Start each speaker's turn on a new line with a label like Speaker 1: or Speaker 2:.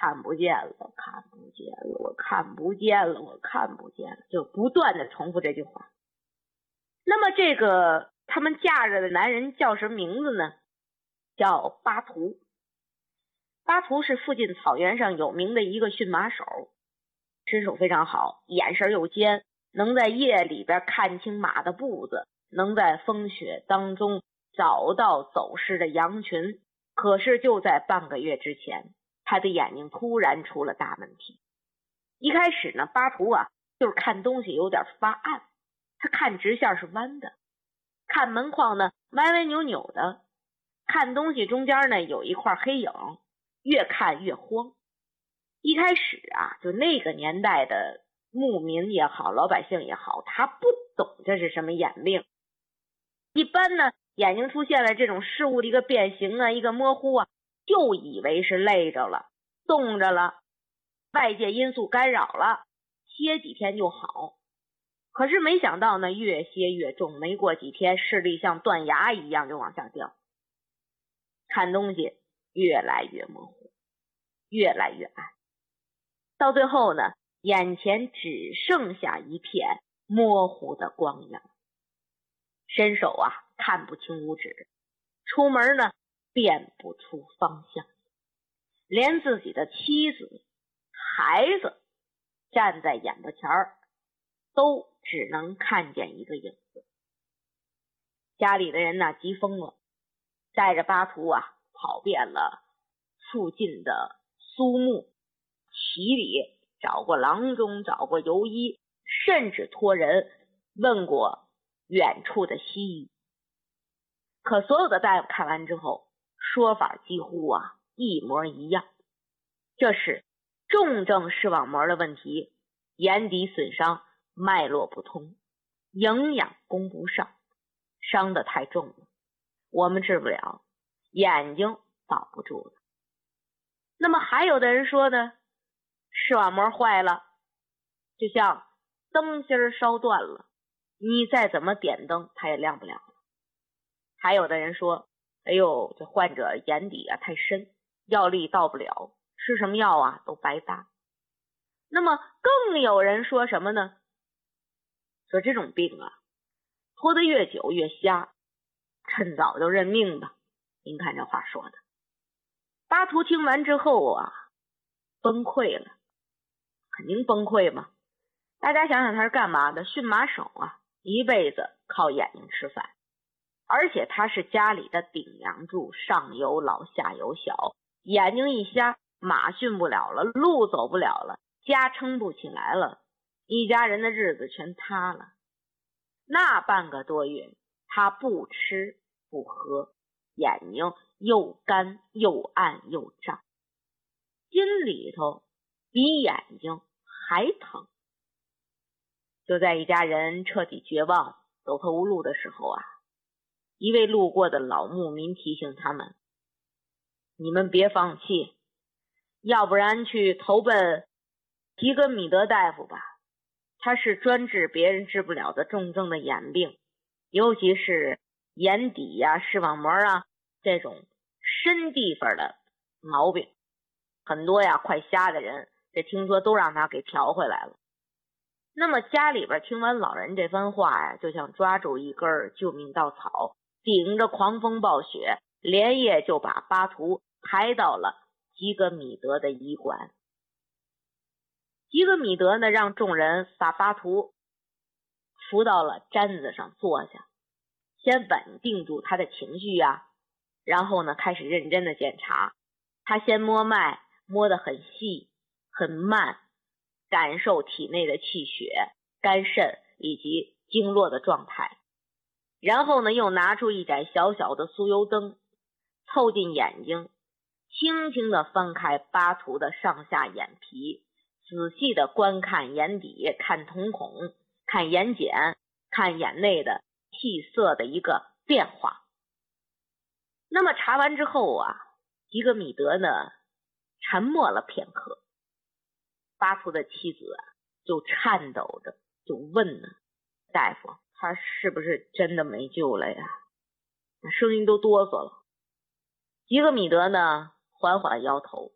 Speaker 1: 看不见了，看不见了，我看不见了，我看不见了，就不断的重复这句话。那么这个他们架着的男人叫什么名字呢？叫巴图。巴图是附近草原上有名的一个驯马手，身手非常好，眼神又尖，能在夜里边看清马的步子，能在风雪当中找到走失的羊群。可是就在半个月之前，他的眼睛突然出了大问题。一开始呢，巴图就是看东西有点发暗，他看直线是弯的，看门框呢歪歪扭扭的，看东西中间呢有一块黑影，越看越慌。一开始就那个年代的牧民也好，老百姓也好，他不懂这是什么眼病。一般呢，眼睛出现了这种事物的一个变形一个模糊就以为是累着了，冻着了，外界因素干扰了，歇几天就好。可是没想到呢，越歇越重，没过几天视力像断崖一样就往下掉，看东西越来越模糊，越来越暗，到最后呢，眼前只剩下一片模糊的光影，伸手看不清五指，出门呢辨不出方向，连自己的妻子孩子站在眼巴前都只能看见一个影子。家里的人急疯了，带着巴图跑遍了附近的苏木齐里，找过郎中，找过游医，甚至托人问过远处的西医。可所有的大夫看完之后，说法几乎一模一样，这是重症视网膜的问题，眼底损伤，脉络不通，营养供不上，伤得太重了，我们治不了，眼睛保不住了。那么还有的人说呢，视网膜坏了，就像灯芯烧断了，你再怎么点灯它也亮不了了。还有的人说，哎呦，这患者眼底太深，药力到不了，吃什么药都白搭。那么更有人说什么呢？说这种病拖得越久越瞎，趁早就认命吧。您看这话说的。巴图听完之后崩溃了，肯定崩溃嘛。大家想想他是干嘛的？驯马手一辈子靠眼睛吃饭，而且他是家里的顶梁柱，上有老下有小，眼睛一瞎，马驯不了了，路走不了了，家撑不起来了，一家人的日子全塌了。那半个多月他不吃不喝，眼睛又干又暗又胀，心里头比眼睛还疼。就在一家人彻底绝望走投无路的时候一位路过的老牧民提醒他们，你们别放弃，要不然去投奔吉格米德大夫吧，他是专治别人治不了的重症的眼病，尤其是眼底视网膜这种深地方的毛病，很多快瞎的人，这听说都让他给调回来了。那么家里边听完老人这番话就像抓住一根救命稻草，顶着狂风暴雪，连夜就把巴图抬到了吉格米德的医馆。吉格米德呢，让众人把巴图扶到了毡子上坐下，先稳定住他的情绪然后呢开始认真的检查。他先摸脉，摸得很细很慢，感受体内的气血、肝肾以及经络的状态。然后呢又拿出一盏小小的酥油灯，凑近眼睛，轻轻地翻开巴图的上下眼皮，仔细地观看眼底，看瞳孔，看眼睑，看眼内的气色的一个变化。那么查完之后吉格米德呢沉默了片刻，巴图的妻子就颤抖着就问呢，大夫，他是不是真的没救了呀？声音都哆嗦了。吉格米德呢缓缓摇头，